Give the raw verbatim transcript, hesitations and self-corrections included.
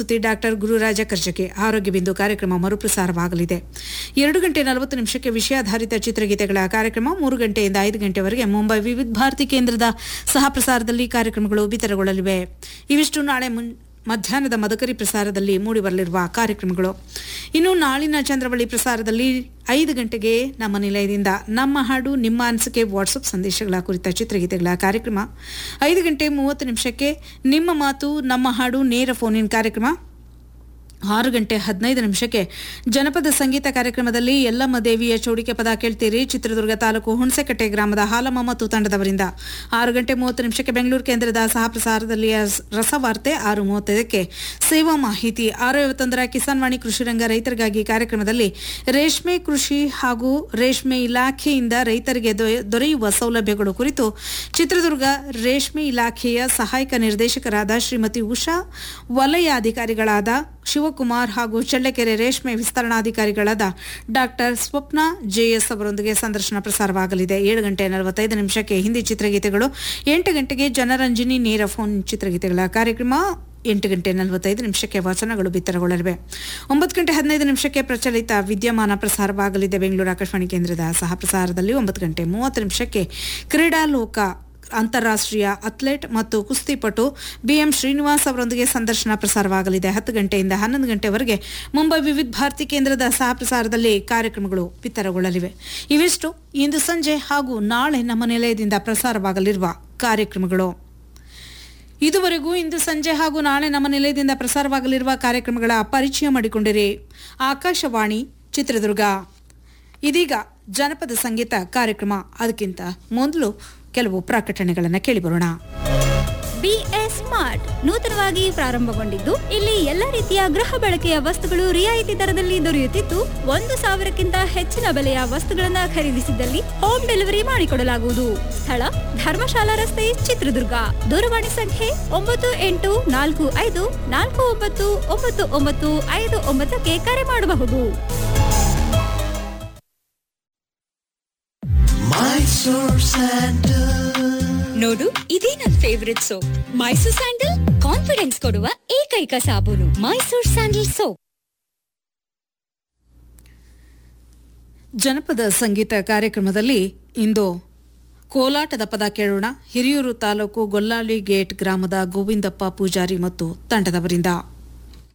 ಪ್ರಸ್ತುತಿ ಡಾಕ್ಟರ್ ಗುರುರಾಜ ಕರ್ಜಗಿ. ಆರೋಗ್ಯ ಬಿಂದು ಕಾರ್ಯಕ್ರಮ ಮರುಪ್ರಸಾರವಾಗಲಿದೆ. ಎರಡು ಗಂಟೆ ನಲವತ್ತು ನಿಮಿಷಕ್ಕೆ ವಿಷಯಾಧಾರಿತ ಚಿತ್ರಗೀತೆಗಳ ಕಾರ್ಯಕ್ರಮ. ಮೂರು ಗಂಟೆಯಿಂದ ಐದು ಗಂಟೆವರೆಗೆ ಮುಂಬೈ ವಿವಿಧ ಭಾರತಿ ಕೇಂದ್ರದ ಸಹ ಪ್ರಸಾರದಲ್ಲಿ ಕಾರ್ಯಕ್ರಮಗಳು ಬಿತ್ತರಗೊಳ್ಳಲಿವೆ. ಇವಿಷ್ಟು ನಾಳೆ ಮುನ್ ಮಧ್ಯಾಹ್ನದ ಮದಕರಿ ಪ್ರಸಾರದಲ್ಲಿ ಮೂಡಿಬರಲಿರುವ ಕಾರ್ಯಕ್ರಮಗಳು. ಇನ್ನು ನಾಳಿನ ಚಂದ್ರವಳ್ಳಿ ಪ್ರಸಾರದಲ್ಲಿ ಐದು ಗಂಟೆಗೆ ನಮ್ಮ ನಿಲಯದಿಂದ ನಮ್ಮ ಹಾಡು ನಿಮ್ಮ ಅನಿಸಿಕೆ ವಾಟ್ಸಪ್ ಸಂದೇಶಗಳ ಕುರಿತ ಚಿತ್ರಗೀತೆಗಳ ಕಾರ್ಯಕ್ರಮ. ಐದು ಗಂಟೆ ಮೂವತ್ತು ನಿಮಿಷಕ್ಕೆ ನಿಮ್ಮ ಮಾತು ನಮ್ಮ ಹಾಡು ನೇರ ಫೋನ್ ಇನ್ ಕಾರ್ಯಕ್ರಮ. ಆರು ಗಂಟೆ ಹದಿನೈದು ನಿಮಿಷಕ್ಕೆ ಜನಪದ ಸಂಗೀತ ಕಾರ್ಯಕ್ರಮದಲ್ಲಿ ಯಲ್ಲಮ್ಮ ದೇವಿಯ ಚೌಡಿಕೆ ಪದ ಕೇಳ್ತೀರಿ. ಚಿತ್ರದುರ್ಗ ತಾಲೂಕು ಹುಣಸೆಕಟ್ಟೆ ಗ್ರಾಮದ ಹಾಲಮ್ಮ ಮತ್ತು ತಂಡದವರಿಂದ. ಆರು ಗಂಟೆ ಮೂವತ್ತು ನಿಮಿಷಕ್ಕೆ ಬೆಂಗಳೂರು ಕೇಂದ್ರದ ಸಹ ಪ್ರಸಾರದಲ್ಲಿ ರಸವಾರ್ತೆ. ಆರು ಮೂವತ್ತೈದಕ್ಕೆ ಸೇವಾ ಮಾಹಿತಿ. ಆರು ಐವತ್ತೊಂದರ ಕಿಸಾನ್ ವಾಣಿ ಕೃಷಿ ರಂಗ ರೈತರಿಗಾಗಿ ಕಾರ್ಯಕ್ರಮದಲ್ಲಿ ರೇಷ್ಮೆ ಕೃಷಿ ಹಾಗೂ ರೇಷ್ಮೆ ಇಲಾಖೆಯಿಂದ ರೈತರಿಗೆ ದೊರೆಯುವ ಸೌಲಭ್ಯಗಳು ಕುರಿತು ಚಿತ್ರದುರ್ಗ ರೇಷ್ಮೆ ಇಲಾಖೆಯ ಸಹಾಯಕ ನಿರ್ದೇಶಕರಾದ ಶ್ರೀಮತಿ ಉಷಾ, ವಲಯಾಧಿಕಾರಿಗಳಾದ ಶಿವಕುಮಾರ್ ಹಾಗೂ ಚಳ್ಳಕೆರೆ ರೇಷ್ಮೆ ವಿಸ್ತರಣಾಧಿಕಾರಿಗಳಾದ ಡಾಕ್ಟರ್ ಸ್ವಪ್ನ ಜೆಎಸ್ ಅವರೊಂದಿಗೆ ಸಂದರ್ಶನ ಪ್ರಸಾರವಾಗಲಿದೆ. ಏಳು ಗಂಟೆ ನಲವತ್ತೈದು ನಿಮಿಷಕ್ಕೆ ಹಿಂದಿ ಚಿತ್ರಗೀತೆಗಳು. ಎಂಟು ಗಂಟೆಗೆ ಜನರಂಜನಿ ನೇರ ಫೋನ್ ಚಿತ್ರಗೀತೆಗಳ ಕಾರ್ಯಕ್ರಮ. ಎಂಟು ಗಂಟೆ ನಲವತ್ತೈದು ನಿಮಿಷಕ್ಕೆ ವಚನಗಳು ಬಿತ್ತರಗೊಳ್ಳಲಿವೆ. ಒಂಬತ್ತು ಗಂಟೆ ಹದಿನೈದು ನಿಮಿಷಕ್ಕೆ ಪ್ರಚಲಿತ ವಿದ್ಯಮಾನ ಪ್ರಸಾರವಾಗಲಿದೆ ಬೆಂಗಳೂರು ಆಕಾಶವಾಣಿ ಕೇಂದ್ರದ ಸಹ ಪ್ರಸಾರದಲ್ಲಿ. ಒಂಬತ್ತು ಗಂಟೆ ಮೂವತ್ತು ನಿಮಿಷಕ್ಕೆ ಕ್ರೀಡಾಲೋಕ ಅಂತಾರಾಷ್ಟ್ರೀಯ ಅಥ್ಲೆಟ್ ಮತ್ತು ಕುಸ್ತಿಪಟು ಬಿಎಂ ಶ್ರೀನಿವಾಸ್ ಅವರೊಂದಿಗೆ ಸಂದರ್ಶನ ಪ್ರಸಾರವಾಗಲಿದೆ. ಹತ್ತು ಗಂಟೆಯಿಂದ ಹನ್ನೊಂದು ಗಂಟೆವರೆಗೆ ಮುಂಬೈ ವಿವಿಧ ಭಾರತಿ ಕೇಂದ್ರದ ಸಹ ಪ್ರಸಾರದಲ್ಲಿ ಕಾರ್ಯಕ್ರಮಗಳು ಬಿತ್ತರಗೊಳ್ಳಲಿವೆ. ಇವಿಷ್ಟು ಇಂದು ಸಂಜೆ ಹಾಗೂ ನಾಳೆ ನಮ್ಮ ನಿಲಯದಿಂದ ಪ್ರಸಾರವಾಗಲಿರುವ ಕಾರ್ಯಕ್ರಮಗಳು. ಇದುವರೆಗೂ ಇಂದು ಸಂಜೆ ಹಾಗೂ ನಾಳೆ ನಮ್ಮ ನಿಲಯದಿಂದ ಪ್ರಸಾರವಾಗಲಿರುವ ಕಾರ್ಯಕ್ರಮಗಳ ಪರಿಚಯ ಮಾಡಿಕೊಂಡಿರಿ. ಆಕಾಶವಾಣಿ ಚಿತ್ರದುರ್ಗ. ಇದೀಗ ಜನಪದ ಸಂಗೀತ ಕಾರ್ಯಕ್ರಮ. ಅದಕ್ಕಿಂತ ಮೊದಲು ಕೆಲವು ಪ್ರಕಟಣೆಗಳನ್ನು ಕೇಳಿಬರೋಣ. ಬಿಎಸ್ ಸ್ಮಾರ್ಟ್ ನೂತನವಾಗಿ ಪ್ರಾರಂಭಗೊಂಡಿದ್ದು, ಇಲ್ಲಿ ಎಲ್ಲ ರೀತಿಯ ಗೃಹ ಬಳಕೆಯ ವಸ್ತುಗಳು ರಿಯಾಯಿತಿ ದರದಲ್ಲಿ ದೊರೆಯುತ್ತಿದ್ದು, ಒಂದು ಸಾವಿರಕ್ಕಿಂತ ಹೆಚ್ಚಿನ ಬೆಲೆಯ ವಸ್ತುಗಳನ್ನು ಖರೀದಿಸಿದಲ್ಲಿ ಹೋಮ್ ಡೆಲಿವರಿ ಮಾಡಿಕೊಡಲಾಗುವುದು. ಸ್ಥಳ ಧರ್ಮಶಾಲಾ ರಸ್ತೆ, ಚಿತ್ರದುರ್ಗ. ದೂರವಾಣಿ ಸಂಖ್ಯೆ ಒಂಬತ್ತು ಎಂಟು ನಾಲ್ಕು ಐದು ನಾಲ್ಕು ಒಂಬತ್ತು ಒಂಬತ್ತು ಒಂಬತ್ತು ಐದು ಒಂಬತ್ತಕ್ಕೆ ಕರೆ ಮಾಡಬಹುದು. ನೋಡು, ಇದೇ ನನ್ favourite soap. Mysore sandal confidence ಕೊಡುವ ಏಕೈಕ ಸಾಬೂನು. Mysore sandal soap. ಜನಪದ ಸಂಗೀತ ಕಾರ್ಯಕ್ರಮದಲ್ಲಿ ಇಂದು ಕೋಲಾಟದ ಪದ ಕೇಳೋಣ. ಹಿರಿಯೂರು ತಾಲೂಕು ಗೊಲ್ಲಾಳಿ ಗೇಟ್ ಗ್ರಾಮದ ಗೋವಿಂದಪ್ಪ ಪೂಜಾರಿ ಮತ್ತು ತಂಡದವರಿಂದ.